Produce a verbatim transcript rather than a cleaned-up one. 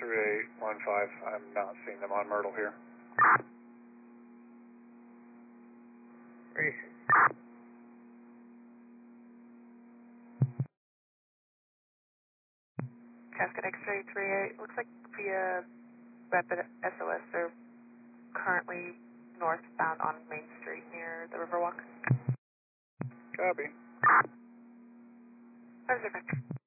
three eight one five. I'm not seeing them on Myrtle here. Three. Cascade X-ray three eight, looks like via Rapid S O S, they're currently northbound on Main Street near the Riverwalk. Copy. How's it